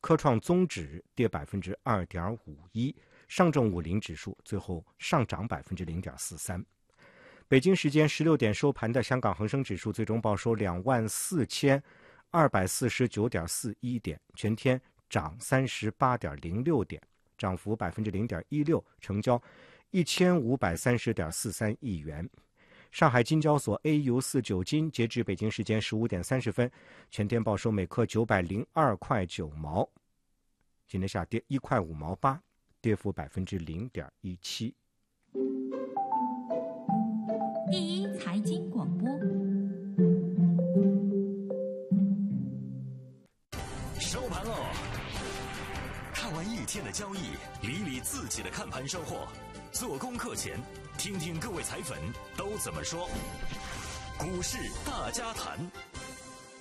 科创综指跌 2.51%， 上证50指数最后上涨 0.43%。北京时间16点收盘的香港恒生指数最终报收 24,249.41 点，全天涨 38.06 点，涨幅 0.16%， 成交 1,530.43 亿元。上海金交所 AU4 金截至北京时间15点30分，全天报收每克902块9毛，今天下跌1块5毛8，跌幅 0.17%。 第一财经广播， 收盘喽！看完一天的交易，理理自己的看盘收获。做功课前，听听各位财粉都怎么说。股市大家谈。